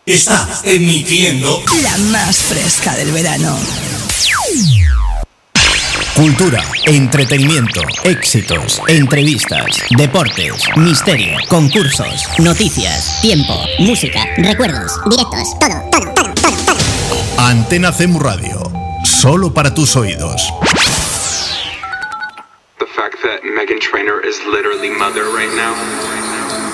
Está emitiendo la más fresca del verano. Cultura, entretenimiento, éxitos, entrevistas, deportes, misterio, concursos, noticias, tiempo, música, recuerdos, directos, todo. Antena CEMU Radio, solo para tus oídos. The fact that Meghan Trainor is literally mother right now.